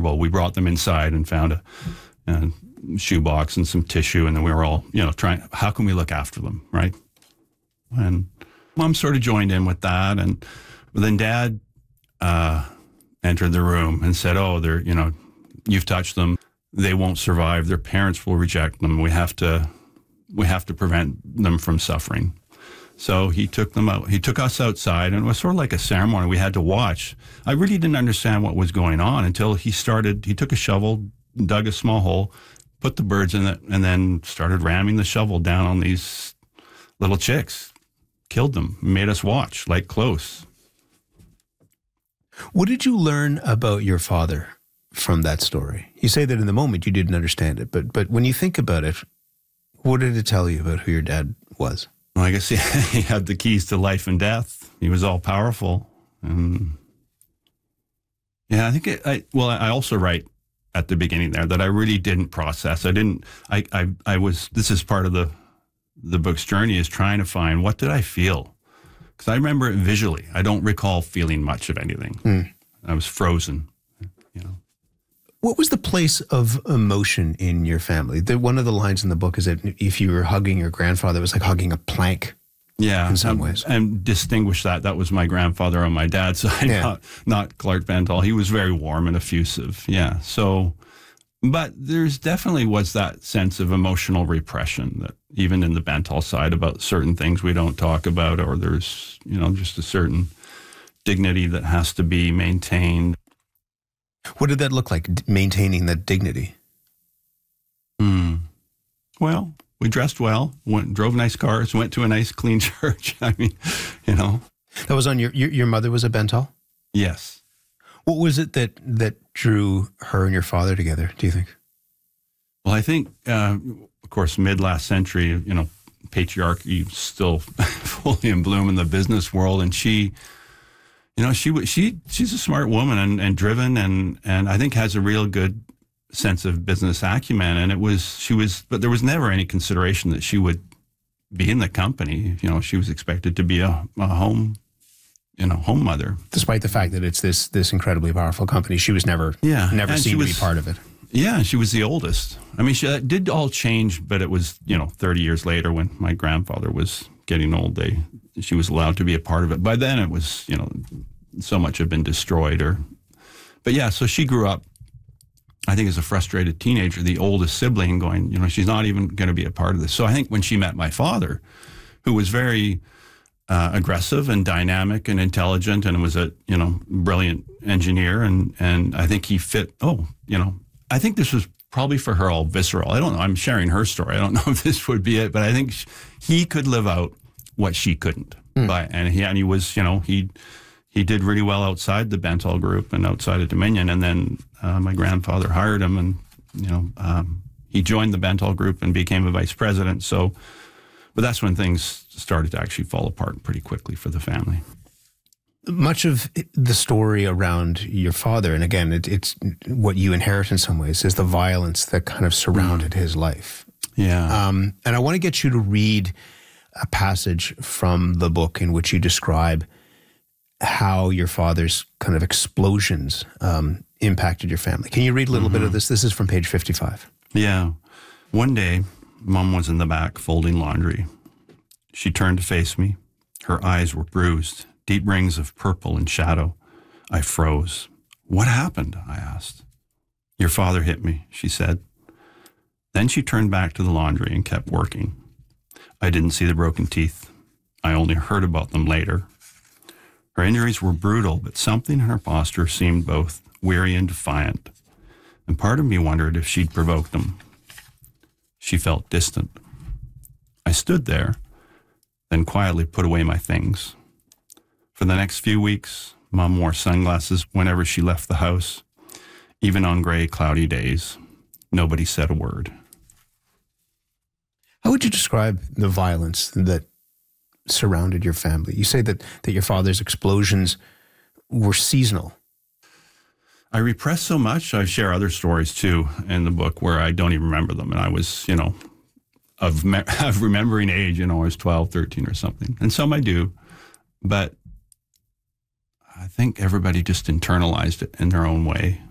uncomfortable. We brought them inside and found a shoebox and some tissue, and then we were all, trying, how can we look after them, right? And Mom sort of joined in with that, and then Dad entered the room and said, "Oh, they're, you've touched them. They won't survive. Their parents will reject them. We have to prevent them from suffering." So he took them out. He took us outside, and it was sort of like a ceremony we had to watch. I really didn't understand what was going on until he took a shovel, dug a small hole, put the birds in it, and then started ramming the shovel down on these little chicks. Killed them, made us watch, like close. What did you learn about your father from that story? You say that in the moment you didn't understand it, but when you think about it, what did it tell you about who your dad was? Well, I guess he had the keys to life and death. He was all powerful. And yeah, I think I also write at the beginning there that I really didn't process. This is part of the book's journey, is trying to find, what did I feel? Because I remember it visually. I don't recall feeling much of anything. I was frozen, What was the place of emotion in your family? One of the lines in the book is that if you were hugging your grandfather, it was like hugging a plank. Yeah, in some ways. And distinguish that was my grandfather on my dad's side, not Clark Bentall. He was very warm and effusive. Yeah. So, but there's definitely was that sense of emotional repression that even in the Bentall side about certain things we don't talk about, or there's, just a certain dignity that has to be maintained. What did that look like, maintaining that dignity? Well, we dressed well, drove nice cars, went to a nice clean church. I mean, That was on your mother was a Bentall? Yes. What was it that drew her and your father together, do you think? Well, I think, of course, mid-last century, patriarchy still fully in bloom in the business world, and she's a smart woman and driven, and I think has a real good sense of business acumen. And but there was never any consideration that she would be in the company. She was expected to be a home mother. Despite the fact that it's this incredibly powerful company, she was never seen to be part of it. Yeah, she was the oldest. I mean, she did all change, but it was, 30 years later when my grandfather was getting old, she was allowed to be a part of it. By then it was, so much had been destroyed. But yeah, so she grew up, I think, as a frustrated teenager, the oldest sibling, going, she's not even going to be a part of this. So I think when she met my father, who was very aggressive and dynamic and intelligent, and was a, brilliant engineer, and I think he fit, I think this was probably for her all visceral. I don't know. I'm sharing her story. I don't know if this would be it, but I think he could live out what she couldn't. And he was, he did really well outside the Bentall Group and outside of Dominion. And then my grandfather hired him, and, he joined the Bentall Group and became a vice president. So, but that's when things started to actually fall apart pretty quickly for the family. Much of the story around your father, and again, it's what you inherit in some ways, is the violence that kind of surrounded his life. Yeah. And I want to get you to read a passage from the book in which you describe how your father's kind of explosions impacted your family. Can you read a little bit of this? This is from page 55. Yeah. One day, Mom was in the back folding laundry. She turned to face me. Her eyes were bruised, deep rings of purple and shadow. I froze. What happened? I asked. Your father hit me, she said. Then she turned back to the laundry and kept working. I didn't see the broken teeth. I only heard about them later. Her injuries were brutal, but something in her posture seemed both weary and defiant, and part of me wondered if she'd provoked them. She felt distant. I stood there, then quietly put away my things. For the next few weeks, Mom wore sunglasses whenever she left the house, even on gray, cloudy days. Nobody said a word. How would you describe the violence that surrounded your family? You say that your father's explosions were seasonal. I repressed so much. I share other stories, too, in the book where I don't even remember them. And I was, of remembering age, I was 12, 13 or something. And some I do. But I think everybody just internalized it in their own way.